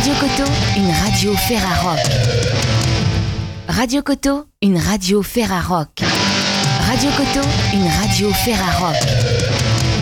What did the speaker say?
Radio Coteau, une radio Ferrarock. Radio Coteau, une radio Ferrarock. Radio Coteau, une radio Ferrarock.